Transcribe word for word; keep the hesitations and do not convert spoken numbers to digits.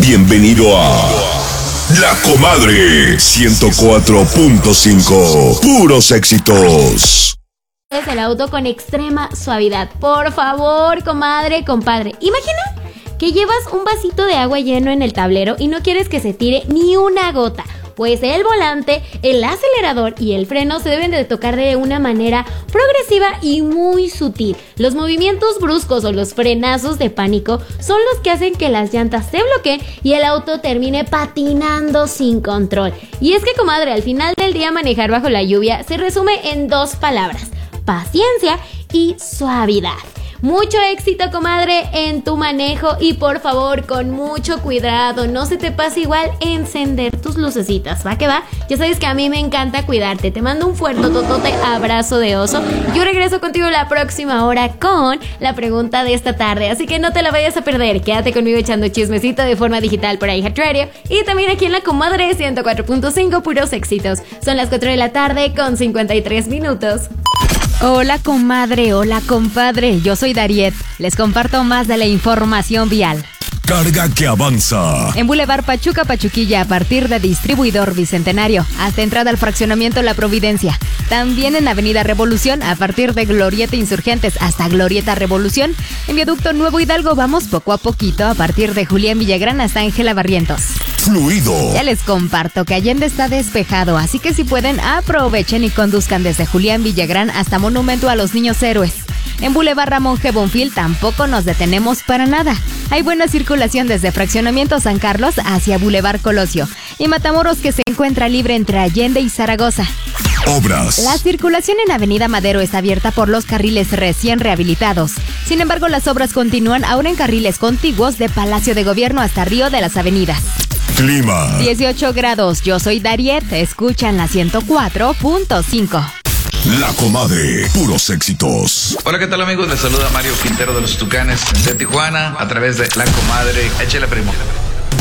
Bienvenido a La Comadre ciento cuatro punto cinco. Puros éxitos. Es el auto con extrema suavidad. Por favor, comadre, compadre. Imagina que llevas un vasito de agua lleno en el tablero y no quieres que se tire ni una gota. Pues el volante, el acelerador y el freno se deben de tocar de una manera progresiva y muy sutil. Los movimientos bruscos o los frenazos de pánico son los que hacen que las llantas se bloqueen y el auto termine patinando sin control. Y es que, comadre, al final del día manejar bajo la lluvia se resume en dos palabras: paciencia y suavidad. Mucho éxito, comadre, en tu manejo y por favor, con mucho cuidado, no se te pase igual encender tus lucecitas, ¿va que va? Ya sabes que a mí me encanta cuidarte. Te mando un fuerte totote abrazo de oso. Yo regreso contigo la próxima hora con la pregunta de esta tarde, así que no te la vayas a perder. Quédate conmigo echando chismecito de forma digital por iHeart Radio y también aquí en La Comadre ciento cuatro punto cinco, puros éxitos. Son las cuatro de la tarde con cincuenta y tres minutos. Hola comadre, hola compadre, yo soy Dariet, les comparto más de la información vial. Carga que avanza. En Boulevard Pachuca Pachuquilla, a partir de Distribuidor Bicentenario, hasta entrada al fraccionamiento La Providencia. También en Avenida Revolución, a partir de Glorieta Insurgentes hasta Glorieta Revolución. En Viaducto Nuevo Hidalgo vamos poco a poquito, a partir de Julián Villagrán hasta Ángela Barrientos. Fluido. Ya les comparto que Allende está despejado, así que si pueden, aprovechen y conduzcan desde Julián Villagrán hasta Monumento a los Niños Héroes. En Boulevard Ramón G. Bonfil tampoco nos detenemos para nada. Hay buena circulación desde Fraccionamiento San Carlos hacia Boulevard Colosio. Y Matamoros, que se encuentra libre entre Allende y Zaragoza. Obras. La circulación en Avenida Madero está abierta por los carriles recién rehabilitados. Sin embargo, las obras continúan ahora en carriles contiguos de Palacio de Gobierno hasta Río de las Avenidas. Clima. dieciocho grados, yo soy Dariet, escuchan la ciento cuatro punto cinco. La Comadre, puros éxitos. Hola, ¿qué tal, amigos? Les saluda Mario Quintero de los Tucanes de Tijuana a través de La Comadre. Échale, primo.